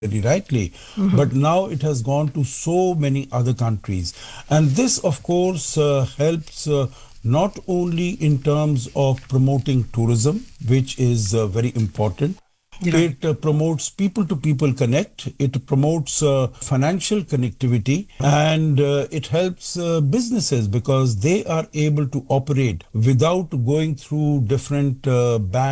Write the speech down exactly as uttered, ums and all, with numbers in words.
very rightly, but now it has gone to so many other countries. And this, of course, uh, helps uh, not only in terms of promoting tourism, which is uh, very important. Right. It uh, promotes people to people connect. It promotes uh, financial connectivity, and uh, it helps uh, businesses because they are able to operate without going through different uh, banks